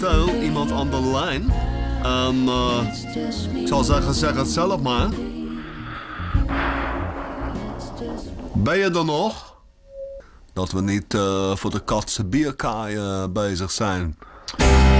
momenteel iemand aan de lijn. En ik zou zeggen, zeg het zelf maar. Ben je er nog? Dat we niet voor de katse bierkaai bezig zijn.